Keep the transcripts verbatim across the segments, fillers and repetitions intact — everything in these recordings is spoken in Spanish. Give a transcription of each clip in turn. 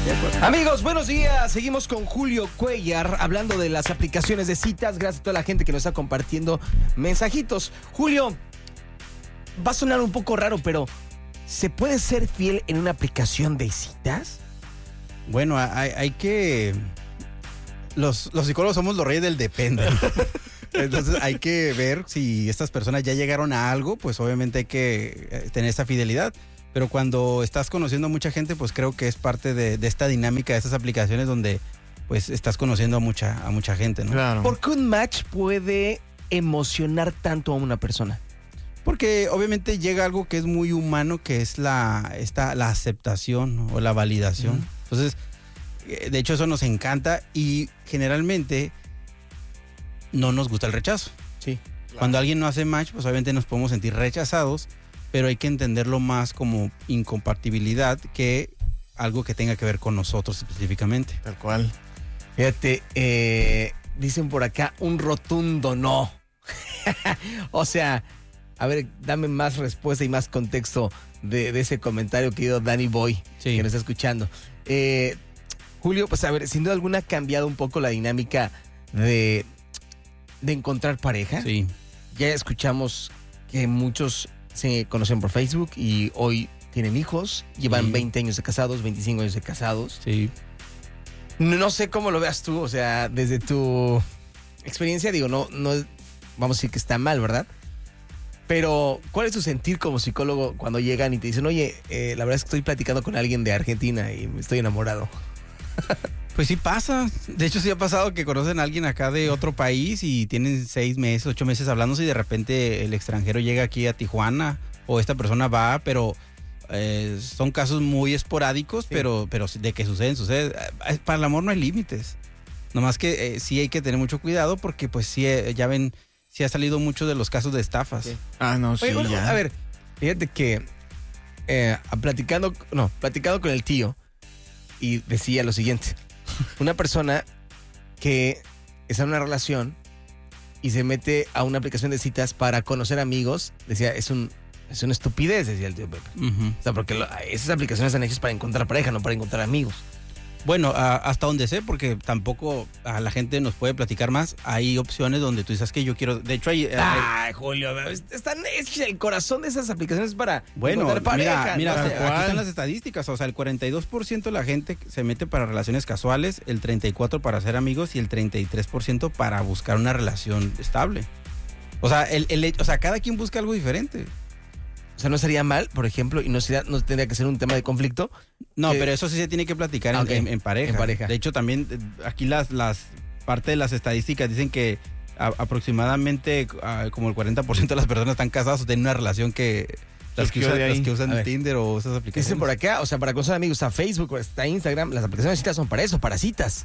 Amigos, buenos días. Seguimos con Julio Cuellar hablando de las aplicaciones de citas. Gracias a toda la gente que nos está compartiendo mensajitos. Julio, va a sonar un poco raro, pero ¿se puede ser fiel en una aplicación de citas? Bueno, hay, hay que... Los, los psicólogos somos los reyes del depende. Entonces hay que ver si estas personas ya llegaron a algo, pues obviamente hay que tener esa fidelidad. Pero cuando estás conociendo a mucha gente, pues creo que es parte de, de esta dinámica de estas aplicaciones donde pues estás conociendo a mucha, a mucha gente, ¿no? Claro. ¿Por qué un match puede emocionar tanto a una persona? Porque obviamente llega algo que es muy humano, que es la, esta, la aceptación, ¿no? O la validación. Uh-huh. Entonces, de hecho eso nos encanta y generalmente no nos gusta el rechazo. Sí. Claro. Cuando alguien no hace match, pues obviamente nos podemos sentir rechazados, pero hay que entenderlo más como incompatibilidad que algo que tenga que ver con nosotros específicamente. Tal cual. Fíjate, eh, dicen por acá un rotundo no. O sea, a ver, dame más respuesta y más contexto de, de ese comentario que dio Danny Boy, sí, que nos está escuchando. Eh, Julio, pues a ver, sin duda alguna ha cambiado un poco la dinámica de, de encontrar pareja. Sí. Ya escuchamos que muchos se conocen por Facebook y hoy tienen hijos, llevan sí. veinte años de casados, veinticinco años de casados. Sí. No, no sé cómo lo veas tú, o sea, desde tu experiencia, digo, no, no, vamos a decir que está mal, ¿verdad? Pero, ¿cuál es tu sentir como psicólogo cuando llegan y te dicen, oye, eh, la verdad es que estoy platicando con alguien de Argentina y me estoy enamorado? Pues sí pasa. De hecho, sí ha pasado que conocen a alguien acá de otro país y tienen seis meses, ocho meses hablándose y de repente el extranjero llega aquí a Tijuana o esta persona va, pero eh, son casos muy esporádicos, sí. pero, pero de que suceden, sucede. Para el amor no hay límites. Nomás que eh, sí hay que tener mucho cuidado porque pues sí, eh, ya ven, sí ha salido mucho de los casos de estafas. Sí. Ah, no, sí, Oye, bueno, ya. A ver, fíjate que eh, platicando, no, platicando con el tío y decía lo siguiente. Una persona que está en una relación y se mete a una aplicación de citas para conocer amigos, decía, es un es una estupidez, decía el tío Pepe. Uh-huh. O sea, porque lo, esas aplicaciones están hechas para encontrar pareja, no para encontrar amigos. Bueno, a, hasta donde sé, porque tampoco a la gente nos puede platicar más, hay opciones donde tú dices que yo quiero, de hecho hay... Ay, hay, Julio, están hechas, el corazón de esas aplicaciones para bueno, encontrar pareja. Mira, mira, ¿no? aquí están las estadísticas, o sea, el cuarenta y dos por ciento de la gente se mete para relaciones casuales, el treinta y cuatro por ciento para ser amigos y el treinta y tres por ciento para buscar una relación estable. O sea, el, el, o sea, cada quien busca algo diferente. O sea, no sería mal, por ejemplo, y no sería, no tendría que ser un tema de conflicto. No, que... pero eso sí se tiene que platicar en, okay. en, en pareja. En pareja. De hecho, también aquí las, las parte de las estadísticas dicen que a, aproximadamente a, como el cuarenta por ciento de las personas están casadas o tienen una relación que las que, usa, las que usan Tinder o esas aplicaciones. Dicen por acá, o sea, para conocer amigos está Facebook, está Instagram, las aplicaciones de citas son para eso, para citas.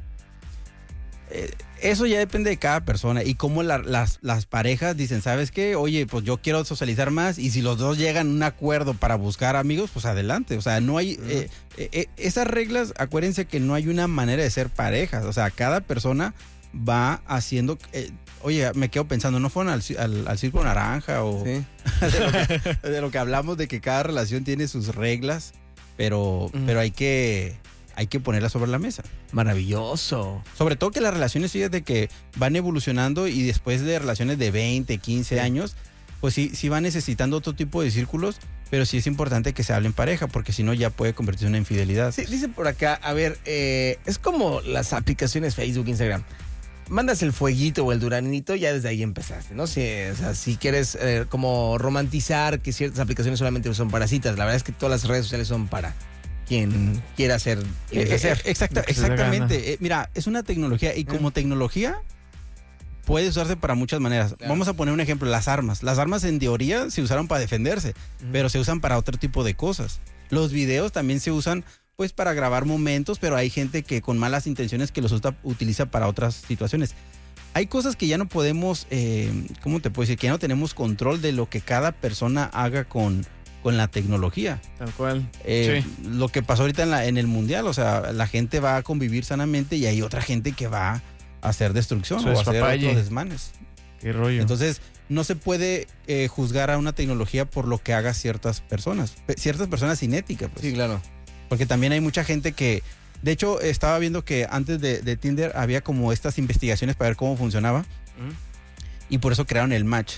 Eh, eso ya depende de cada persona y cómo la, las, las parejas dicen, ¿sabes qué? Oye, pues yo quiero socializar más y si los dos llegan a un acuerdo para buscar amigos, pues adelante. O sea, no hay... Uh-huh. eh, eh, esas reglas, acuérdense que no hay una manera de ser parejas. O sea, cada persona va haciendo... Eh, oye, me quedo pensando, ¿no fueron al, al, al Círculo Naranja o...? Sí. de, lo que, de lo que hablamos de que cada relación tiene sus reglas, pero, uh-huh. pero hay que... hay que ponerla sobre la mesa. Maravilloso. Sobre todo que las relaciones, fíjate que van evolucionando y después de relaciones de veinte, quince sí. años, pues sí, sí van necesitando otro tipo de círculos, pero sí es importante que se hable en pareja, porque si no ya puede convertirse en una infidelidad. Sí, dice por acá, a ver, eh, es como las aplicaciones Facebook, Instagram. Mandas el fueguito o el duranito, ya desde ahí empezaste, ¿no? Si, o sea, si quieres eh, como romantizar que ciertas aplicaciones solamente son para citas, la verdad es que todas las redes sociales son para... quien quiera hacer, eh, hacer. Exacta, exactamente. Eh, mira, es una tecnología y como eh. tecnología puede usarse para muchas maneras. Claro. Vamos a poner un ejemplo, las armas. Las armas en teoría se usaron para defenderse, uh-huh. pero se usan para otro tipo de cosas. Los videos también se usan pues para grabar momentos, pero hay gente que con malas intenciones que los usa, utiliza para otras situaciones. Hay cosas que ya no podemos, eh, ¿cómo te puedo decir? Que ya no tenemos control de lo que cada persona haga con... con la tecnología. Tal cual. Eh, sí. Lo que pasó ahorita en, la, en el mundial, o sea, la gente va a convivir sanamente y hay otra gente que va a hacer destrucción Su o a hacer otros desmanes. Qué rollo. Entonces, no se puede eh, juzgar a una tecnología por lo que haga ciertas personas. Ciertas personas sin ética. Pues. Sí, claro. Porque también hay mucha gente que, de hecho, estaba viendo que antes de, de Tinder había como estas investigaciones para ver cómo funcionaba. Uh-huh. Y por eso crearon el Match.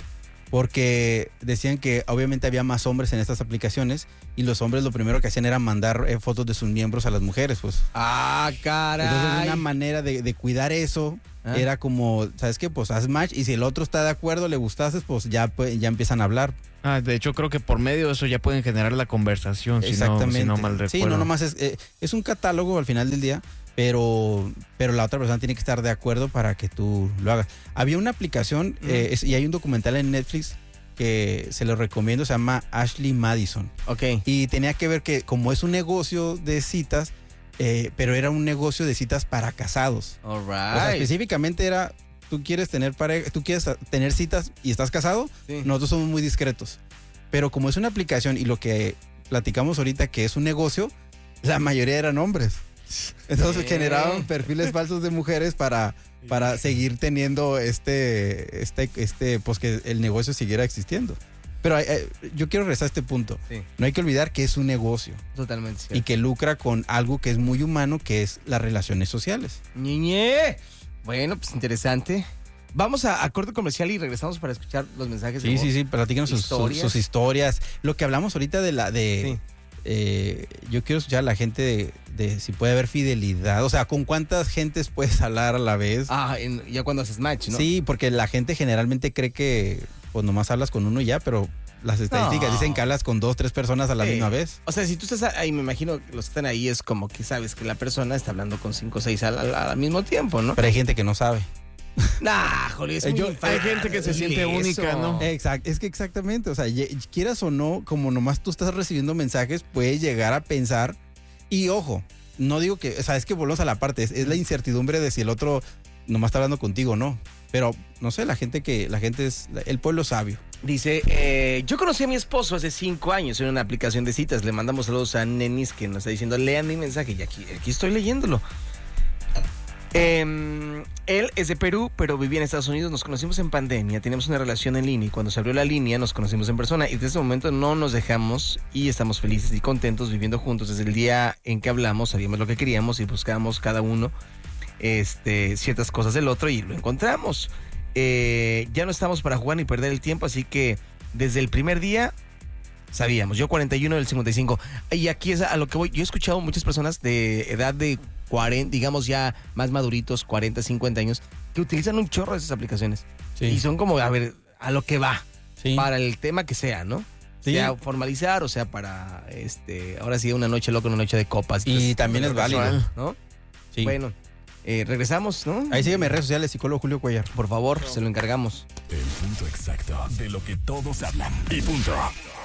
Porque decían que obviamente había más hombres en estas aplicaciones y los hombres lo primero que hacían era mandar eh, fotos de sus miembros a las mujeres, pues. Ah, caray. Entonces una manera de, de cuidar eso ¿Ah? era como, ¿sabes qué? Pues haz match y si el otro está de acuerdo, le gustases, pues ya, pues, ya empiezan a hablar. Ah, de hecho creo que por medio de eso ya pueden generar la conversación. Exactamente. Si no, si no mal recuerdo. Sí, no nomás es, eh, es un catálogo al final del día. Pero, pero la otra persona tiene que estar de acuerdo para que tú lo hagas. Había una aplicación mm. eh, es, y hay un documental en Netflix que se lo recomiendo, se llama Ashley Madison. Ok. Y tenía que ver que como es un negocio de citas, eh, pero era un negocio de citas para casados. All right. O sea, específicamente era, tú quieres tener pareja, tú quieres tener citas y estás casado, sí. Nosotros somos muy discretos. Pero como es una aplicación y lo que platicamos ahorita que es un negocio, la mayoría eran hombres. Entonces generaban perfiles falsos de mujeres para, para seguir teniendo este, este, este, pues que el negocio siguiera existiendo. Pero eh, yo quiero regresar a este punto. Sí. No hay que olvidar que es un negocio. Totalmente cierto. Y que lucra con algo que es muy humano, que es las relaciones sociales. Ñeñe. Bueno, pues interesante. Vamos a, a corte comercial y regresamos para escuchar los mensajes de Sí, voz. sí, sí, platícanos sus, sus, sus historias. Lo que hablamos ahorita de la de... Sí. Eh, yo quiero escuchar a la gente de, de si puede haber fidelidad, o sea, con cuántas gentes puedes hablar a la vez. Ah, en, ya cuando haces match, ¿no? Sí, porque la gente generalmente cree que pues nomás hablas con uno y ya, pero las estadísticas no. dicen que hablas con dos, tres personas a la sí. misma vez. O sea, si tú estás ahí, me imagino que los que están ahí es como que sabes que la persona está hablando con cinco o seis al, al, al mismo tiempo, ¿no? Pero hay gente que no sabe. Nah, joder, es Yo, hay gente que se siente eso. única, ¿no? Exacto, es que exactamente, o sea, quieras o no, como nomás tú estás recibiendo mensajes, puedes llegar a pensar, y ojo, no digo que, o sea, es que volvemos a la parte, es, es la incertidumbre de si el otro nomás está hablando contigo o no, pero no sé, la gente que, la gente es, el pueblo sabio. Dice, eh, yo conocí a mi esposo hace cinco años en una aplicación de citas, le mandamos saludos a Nenis que nos está diciendo, lean mi mensaje, y aquí, aquí estoy leyéndolo. Eh, él es de Perú, pero vivía en Estados Unidos. Nos conocimos en pandemia, teníamos una relación en línea y cuando se abrió la línea nos conocimos en persona y desde ese momento no nos dejamos y estamos felices y contentos viviendo juntos. Desde el día en que hablamos sabíamos lo que queríamos y buscábamos cada uno este, ciertas cosas del otro y lo encontramos. Eh, ya no estamos para jugar ni perder el tiempo, así que desde el primer día sabíamos. Yo cuarenta y uno del cincuenta y cinco. Y aquí es a lo que voy. Yo he escuchado muchas personas de edad de cuarenta, digamos ya más maduritos, cuarenta, cincuenta años, que utilizan un chorro de esas aplicaciones. Sí. Y son como, a ver, a lo que va. Sí. Para el tema que sea, ¿no? Sí. Sea formalizar o sea para, este, ahora sí, una noche loca, una noche de copas. Y entonces, también es válido, ¿no? Sí. Bueno, eh, regresamos, ¿no? Ahí sígueme en redes sociales, psicólogo Julio Cuellar. Por favor, no. se lo encargamos. El punto exacto de lo que todos hablan. Y punto.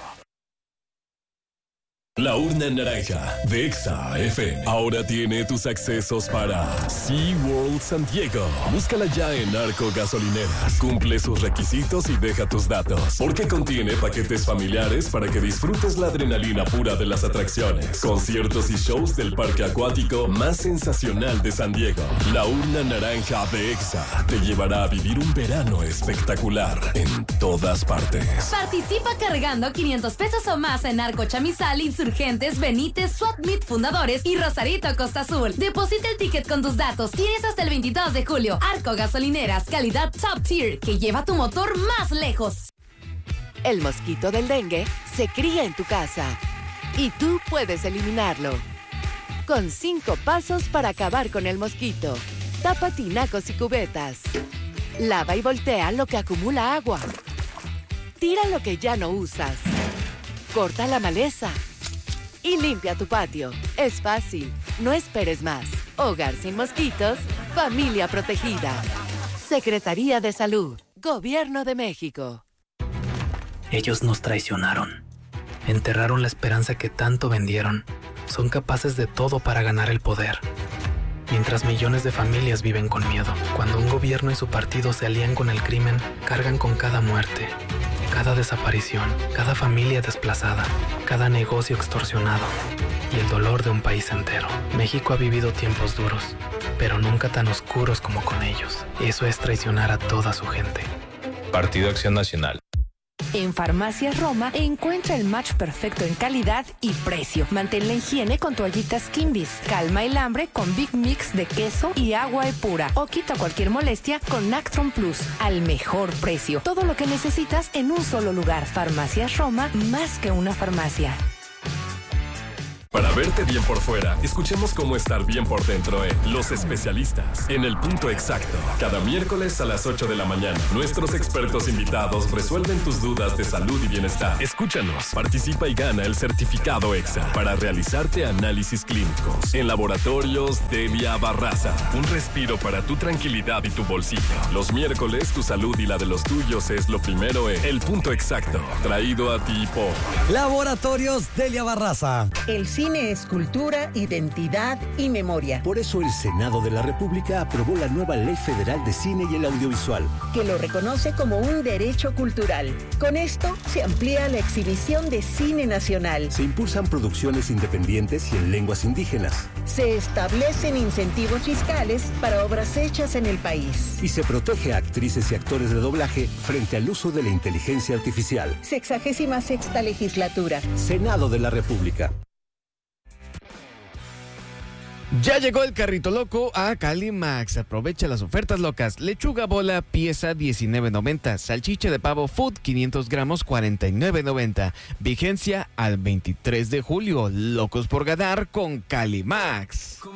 La urna naranja de Exa F M ahora tiene tus accesos para SeaWorld San Diego. Búscala ya en Arco Gasolineras. Cumple sus requisitos y deja tus datos, porque contiene paquetes familiares para que disfrutes la adrenalina pura de las atracciones, conciertos y shows del parque acuático más sensacional de San Diego. La urna naranja de Exa te llevará a vivir un verano espectacular en todas partes. Participa cargando quinientos pesos o más en Arco Chamizal, Insurgentes, Benítez, Swap Meet Fundadores y Rosarito Costa Azul. Deposita el ticket con tus datos. Tienes hasta el veintidós de julio. Arco Gasolineras, calidad top tier que lleva tu motor más lejos. El mosquito del dengue se cría en tu casa y tú puedes eliminarlo. Con cinco pasos para acabar con el mosquito. Tapa tinacos y cubetas. Lava y voltea lo que acumula agua. Tira lo que ya no usas. Corta la maleza. Y limpia tu patio. Es fácil. No esperes más. Hogar sin mosquitos. Familia protegida. Secretaría de Salud. Gobierno de México. Ellos nos traicionaron. Enterraron la esperanza que tanto vendieron. Son capaces de todo para ganar el poder. Mientras millones de familias viven con miedo. Cuando un gobierno y su partido se alían con el crimen, cargan con cada muerte, cada desaparición, cada familia desplazada, cada negocio extorsionado y el dolor de un país entero. México ha vivido tiempos duros, pero nunca tan oscuros como con ellos. Eso es traicionar a toda su gente. Partido Acción Nacional. En Farmacias Roma encuentra el match perfecto en calidad y precio. Mantén la higiene con toallitas Kimbis. Calma el hambre con Big Mix de queso y agua Epura. O quita cualquier molestia con Nactron Plus. Al mejor precio. Todo lo que necesitas en un solo lugar. Farmacias Roma, más que una farmacia. Para verte bien por fuera, escuchemos cómo estar bien por dentro en Los Especialistas, en el punto exacto. Cada miércoles a las ocho de la mañana, nuestros expertos invitados resuelven tus dudas de salud y bienestar. Escúchanos, participa y gana el certificado EXA para realizarte análisis clínicos en Laboratorios Delia Barraza. Un respiro para tu tranquilidad y tu bolsillo. Los miércoles, tu salud y la de los tuyos es lo primero en El Punto Exacto, traído a ti por Laboratorios Delia Barraza. El cine es cultura, identidad y memoria. Por eso el Senado de la República aprobó la nueva Ley Federal de Cine y el Audiovisual, que lo reconoce como un derecho cultural. Con esto se amplía la exhibición de cine nacional. Se impulsan producciones independientes y en lenguas indígenas. Se establecen incentivos fiscales para obras hechas en el país. Y se protege a actrices y actores de doblaje frente al uso de la inteligencia artificial. Sexagésima sexta legislatura. Senado de la República. Ya llegó el carrito loco a Calimax. Aprovecha las ofertas locas. Lechuga bola, pieza diecinueve noventa. Salchicha de pavo food, quinientos gramos, cuarenta y nueve noventa. Vigencia al veintitrés de julio. Locos por ganar con Calimax.